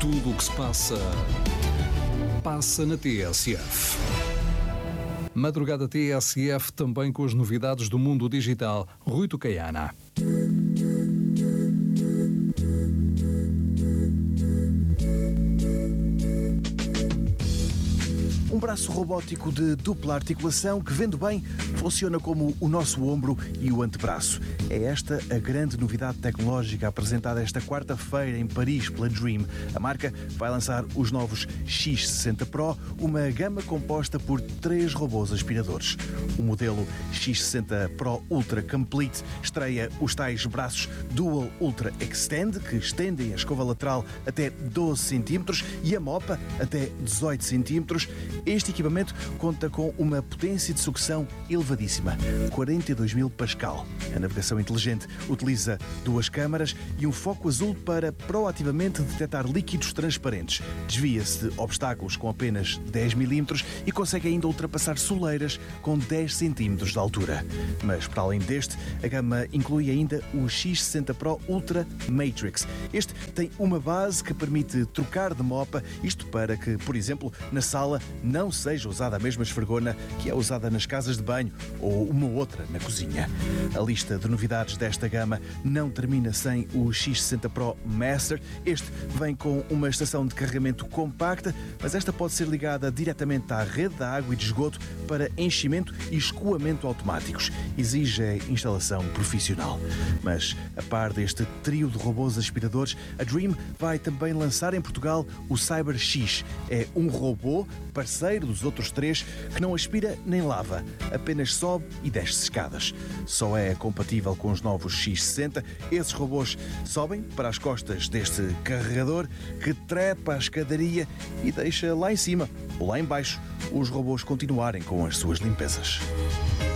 Tudo o que se passa na TSF. Madrugada TSF também com as novidades do mundo digital. Rui Tucaiana. Um braço robótico de dupla articulação que, vendo bem, funciona como o nosso ombro e o antebraço. É esta a grande novidade tecnológica apresentada esta quarta-feira em Paris pela Dream. A marca vai lançar os novos X60 Pro, uma gama composta por 3 robôs aspiradores. O modelo X60 Pro Ultra Complete estreia os tais braços Dual Ultra Extend, que estendem a escova lateral até 12 cm e a mopa até 18 cm. Este equipamento conta com uma potência de sucção elevadíssima, 42.000 Pascal. A navegação inteligente utiliza 2 câmaras e um foco azul para proativamente detectar líquidos transparentes. Desvia-se de obstáculos com apenas 10 mm e consegue ainda ultrapassar soleiras com 10 cm de altura. Mas, para além deste, a gama inclui ainda o X60 Pro Ultra Matrix. Este tem uma base que permite trocar de mopa, isto para que, por exemplo, na sala não seja usada a mesma esfregona que é usada nas casas de banho ou uma outra na cozinha. A lista de novidades desta gama não termina sem o X60 Pro Master. Este vem com uma estação de carregamento compacta, mas esta pode ser ligada diretamente à rede da água e de esgoto para enchimento e escoamento automáticos. Exige a instalação profissional. Mas, a par deste trio de robôs aspiradores, a Dream vai também lançar em Portugal o Cyber X. É um robô parceiro dos outros 3 que não aspira nem lava, apenas sobe e desce escadas. Só é compatível com os novos X60. Esses robôs sobem para as costas deste carregador que trepa a escadaria e deixa lá em cima ou lá em baixo os robôs continuarem com as suas limpezas.